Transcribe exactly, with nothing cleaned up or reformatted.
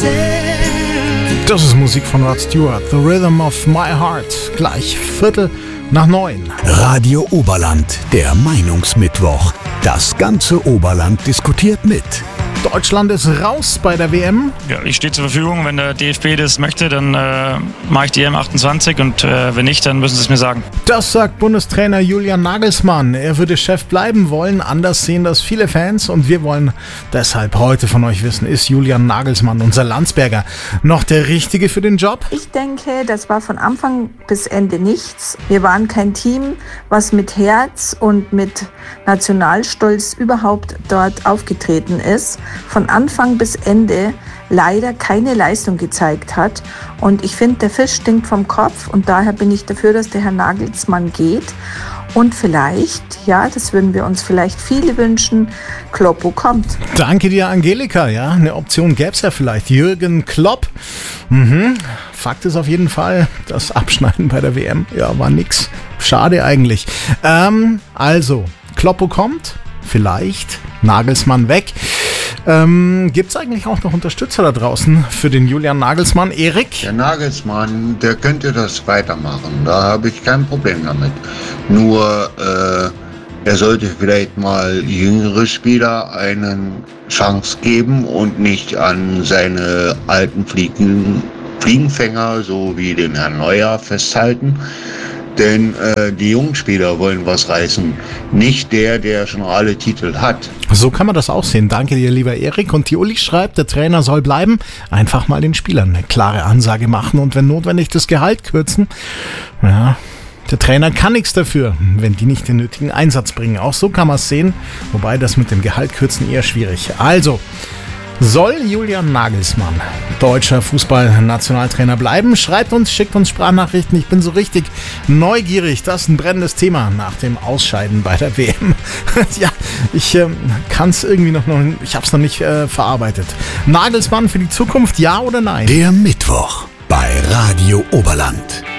Das ist Musik von Rod Stewart, The Rhythm of My Heart. Gleich Viertel nach neun. Radio Oberland, der Meinungsmittwoch. Das ganze Oberland diskutiert mit. Deutschland ist raus bei der W M. Ja, ich stehe zur Verfügung. Wenn der D F B das möchte, dann äh, mache ich die E M achtundzwanzig und äh, wenn nicht, dann müssen sie es mir sagen. Das sagt Bundestrainer Julian Nagelsmann. Er würde Chef bleiben wollen. Anders sehen das viele Fans und wir wollen deshalb heute von euch wissen, ist Julian Nagelsmann, unser Landsberger, noch der Richtige für den Job? Ich denke, das war von Anfang bis Ende nichts. Wir waren kein Team, was mit Herz und mit Nationalstolz überhaupt dort aufgetreten ist. Von Anfang bis Ende leider keine Leistung gezeigt hat. Und ich finde, der Fisch stinkt vom Kopf und daher bin ich dafür, dass der Herr Nagelsmann geht. Und vielleicht, ja, das würden wir uns vielleicht viele wünschen, Kloppo kommt. Danke dir, Angelika. Ja, eine Option gäbe es ja vielleicht. Jürgen Klopp. Mhm. Fakt ist auf jeden Fall, das Abschneiden bei der W M, ja, war nix. Schade eigentlich. Ähm, also, Kloppo kommt, vielleicht, Nagelsmann weg. Ähm, gibt es eigentlich auch noch Unterstützer da draußen für den Julian Nagelsmann? Erik? Der Nagelsmann, der könnte das weitermachen. Da habe ich kein Problem damit. Nur, äh, er sollte vielleicht mal jüngere Spieler eine Chance geben und nicht an seine alten Fliegen, Fliegenfänger, so wie den Herrn Neuer, festhalten. Denn äh, die jungen Spieler wollen was reißen, nicht der, der schon alle Titel hat. So kann man das auch sehen. Danke dir, lieber Erik. Und die Uli schreibt, der Trainer soll bleiben. Einfach mal den Spielern eine klare Ansage machen und wenn notwendig das Gehalt kürzen. Ja, der Trainer kann nichts dafür, wenn die nicht den nötigen Einsatz bringen. Auch so kann man es sehen, wobei das mit dem Gehalt kürzen eher schwierig. Also, soll Julian Nagelsmann deutscher Fußballnationaltrainer bleiben? Schreibt uns, schickt uns Sprachnachrichten. Ich bin so richtig neugierig. Das ist ein brennendes Thema nach dem Ausscheiden bei der W M. Ja, ich äh, kann es irgendwie noch, noch ich habe es noch nicht äh, verarbeitet. Nagelsmann für die Zukunft, ja oder nein? Der Mittwoch bei Radio Oberland.